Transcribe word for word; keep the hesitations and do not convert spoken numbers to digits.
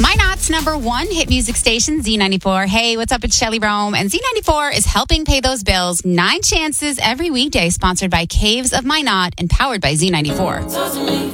Minot's number one hit music station, Z ninety-four. Hey, what's up? It's Shelly Rome, and Z ninety-four is helping pay those bills. Nine chances every weekday, sponsored by Caves of Minot and powered by Z ninety-four.